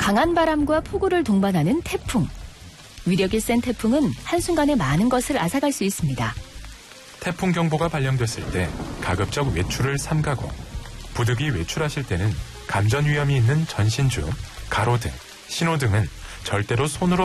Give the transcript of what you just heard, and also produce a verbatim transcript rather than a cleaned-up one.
강한 바람과 폭우를 동반하는 태풍. 위력이 센 태풍은 한순간에 많은 것을 앗아갈 수 있습니다. 태풍 경보가 발령됐을 때 가급적 외출을 삼가고 부득이 외출하실 때는 감전 위험이 있는 전신주, 가로등, 신호등은 절대로 손으로